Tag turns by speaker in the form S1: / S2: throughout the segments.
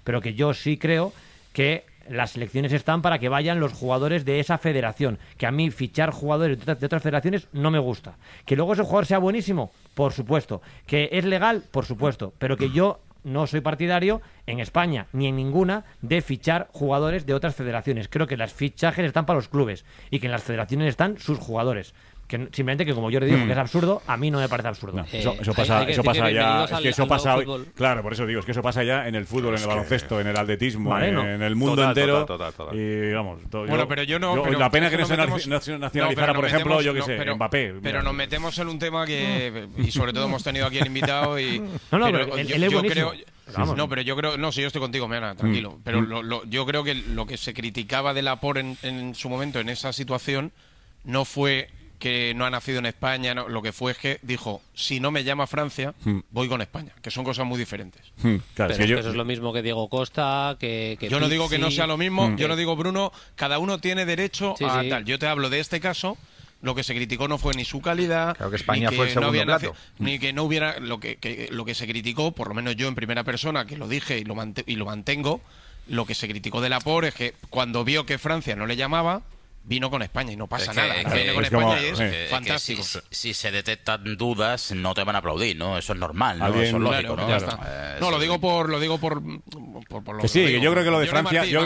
S1: pero que yo sí creo que las selecciones están para que vayan los jugadores de esa federación, que a mí fichar jugadores de otras federaciones no me gusta. Que luego ese jugador sea buenísimo, por supuesto. Que es legal, por supuesto, pero que yo no soy partidario en España ni en ninguna de fichar jugadores de otras federaciones. Creo que las fichajes están para los clubes y que en las federaciones están sus jugadores. Que simplemente que como yo le digo que es absurdo, a mí no me parece absurdo.
S2: No, eso pasa ya, es que eso pasa hoy. Claro, por eso digo, es que eso pasa ya en el fútbol, en el baloncesto, en el atletismo, en el mundo entero.
S3: Total.
S2: Y vamos,
S4: bueno, pero yo no.
S2: La pena que no se nacionalizara, por ejemplo, yo qué sé, Mbappé.
S4: Pero nos metemos en un tema que, y sobre todo hemos tenido aquí el invitado y.
S1: No, pero yo creo.
S4: No, pero yo creo. No, si yo estoy contigo, Meana, tranquilo. Pero yo creo que lo que se criticaba de Laporte en su momento, en esa situación, no fue que no ha nacido en España, no, lo que fue es que dijo, si no me llama Francia, voy con España, que son cosas muy diferentes.
S5: Claro, pero eso es lo mismo que Diego Costa, que
S4: yo no digo que no sea lo mismo, yo no digo, Bruno, cada uno tiene derecho a tal. Yo te hablo de este caso, lo que se criticó no fue ni su calidad,
S3: claro que España
S4: ni que
S3: fue el segundo plato,
S4: ni que no hubiera lo que se criticó, por lo menos yo en primera persona, que lo dije y lo mantengo, lo que se criticó de Laporte es que cuando vio que Francia no le llamaba, vino con España y no pasa nada. Viene con España y es fantástico.
S6: Si se detectan dudas, no te van a aplaudir, ¿no? Eso es normal, ¿no? Eso es lógico, ¿no?
S4: Ya está. No, lo digo por
S2: que sí, que yo creo que lo de Francia,
S4: y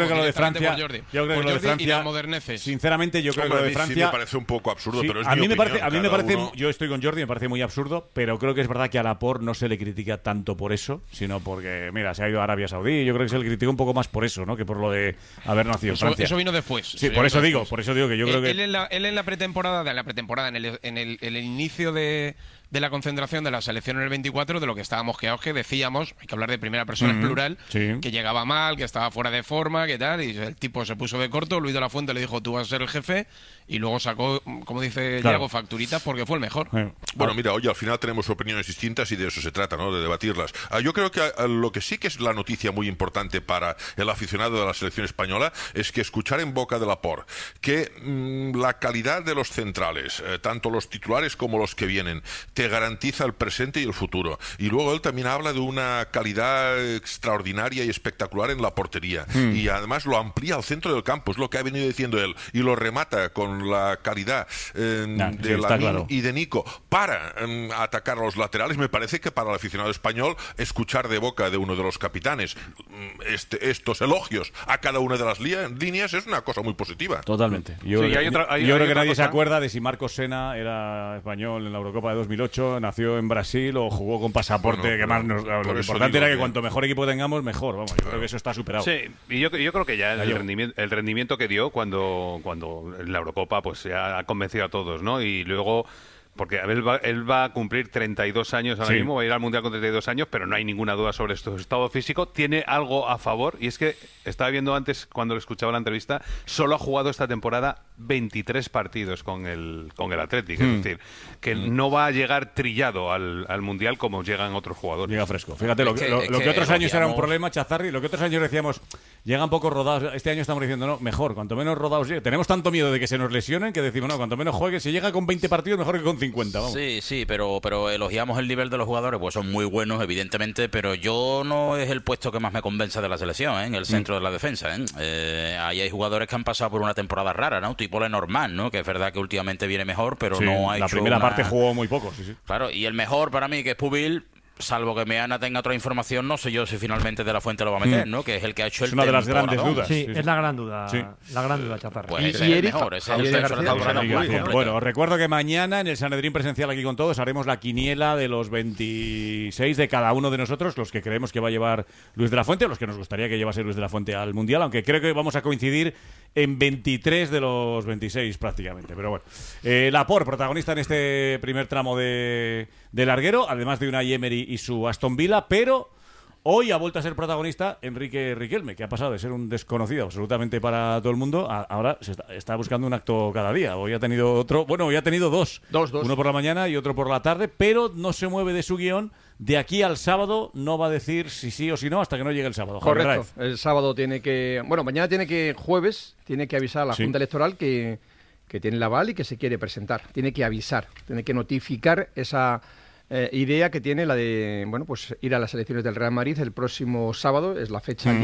S4: la moderneces.
S2: Sinceramente, yo creo que lo de Francia
S7: sí me parece un poco absurdo, pero es
S2: a mí me parece,
S7: uno...
S2: yo estoy con Jordi, me parece muy absurdo, pero creo que es verdad que a Laporte no se le critica tanto por eso, sino porque, mira, se ha ido a Arabia Saudí, yo creo que se le critica un poco más por eso, ¿no? Que por lo de haber nacido en Francia.
S4: Eso vino después.
S2: Sí, por eso digo que yo creo que
S4: él en la pretemporada, en el inicio de la concentración de la selección en el 24, de lo que estábamos quedados, que decíamos, hay que hablar de primera persona en plural, que llegaba mal, que estaba fuera de forma, que tal, y el tipo se puso de corto, Luis de la Fuente le dijo, tú vas a ser el jefe, y luego sacó, como dice Diego, facturitas porque fue el mejor.
S7: Bueno, mira, hoy al final tenemos opiniones distintas y de eso se trata, ¿no? De debatirlas. Yo creo que lo que sí que es la noticia muy importante para el aficionado de la selección española es que escuchar en boca de Laporte que la calidad de los centrales, tanto los titulares como los que vienen, te garantiza el presente y el futuro. Y luego él también habla de una calidad extraordinaria y espectacular en la portería. Y además lo amplía al centro del campo, es lo que ha venido diciendo él. Y lo remata con la calidad de Lamine y de Nico para atacar a los laterales. Me parece que para el aficionado español escuchar de boca de uno de los capitanes estos elogios a cada una de las líneas es una cosa muy positiva.
S2: Totalmente. Yo creo que nadie se acuerda de si Marcos Sena era español en la Eurocopa de 2008, nació en Brasil o jugó con pasaporte. Lo importante era que cuanto mejor equipo tengamos, mejor. Vamos, yo creo que eso está superado.
S3: Sí, y yo creo que ya el rendimiento que dio cuando en la Eurocopa pues ya ha convencido a todos, ¿no? Y luego... Porque él va a cumplir 32 años ahora mismo, va a ir al Mundial con 32 años, pero no hay ninguna duda sobre su estado físico. Tiene algo a favor, y es que estaba viendo antes, cuando le escuchaba la entrevista, solo ha jugado esta temporada 23 partidos con el Athletic. Es decir, que no va a llegar trillado al Mundial como llegan otros jugadores.
S2: Llega fresco. Fíjate, lo que otros años era un problema, Chazarri, lo que otros años decíamos, llegan poco rodados. Este año estamos diciendo, no, mejor, cuanto menos rodados llegue. Tenemos tanto miedo de que se nos lesionen que decimos, no, cuanto menos juegue, si llega con 20 partidos, mejor que con 50, vamos.
S6: Sí, pero elogiamos el nivel de los jugadores, pues son muy buenos, evidentemente, pero yo no es el puesto que más me convence de la selección, en el centro de la defensa. Ahí hay jugadores que han pasado por una temporada rara, ¿no? Tipo Lenormand, ¿no? Que es verdad que últimamente viene mejor, pero no ha hecho
S2: la primera parte jugó muy poco, sí.
S6: Claro, y el mejor para mí, que es Pubil, salvo que Meana tenga otra información, no sé yo si finalmente De la Fuente lo va a meter, ¿no? Que es el que ha hecho el
S2: una de las grandes dudas.
S1: Sí, es la gran duda. Sí. La gran duda, Chaparra.
S6: Pues y Eric, mejor,
S2: bueno, os recuerdo que mañana en el Sanedrín presencial aquí con todos haremos la quiniela de los 26 de cada uno de nosotros, los que creemos que va a llevar Luis de la Fuente, o los que nos gustaría que llevase Luis de la Fuente al Mundial, aunque creo que vamos a coincidir en 23 de los 26 prácticamente. Pero bueno, Laporte, protagonista en este primer tramo de larguero, además de Unai Emery y su Aston Villa, pero hoy ha vuelto a ser protagonista Enrique Riquelme, que ha pasado de ser un desconocido absolutamente para todo el mundo, ahora está buscando un acto cada día. Hoy ha tenido hoy ha tenido dos. Uno por la mañana y otro por la tarde, pero no se mueve de su guión. De aquí al sábado no va a decir si sí o si no hasta que no llegue el sábado.
S8: Correcto. El sábado mañana jueves tiene que avisar a la Junta Electoral que tiene el aval y que se quiere presentar. Tiene que avisar, tiene que notificar esa idea que tiene la de ir a las elecciones del Real Madrid el próximo sábado, es la fecha